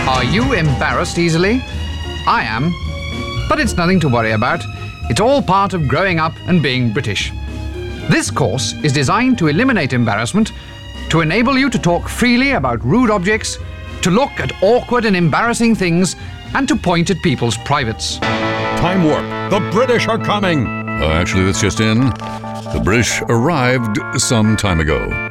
Are you embarrassed easily? I am. But it's nothing to worry about. It's all part of growing up and being British. This course is designed to eliminate embarrassment, to enable you to talk freely about rude objects, to look at awkward and embarrassing things, and to point at people's privates. Time warp. The British are coming. Actually, that's just in. The British arrived some time ago.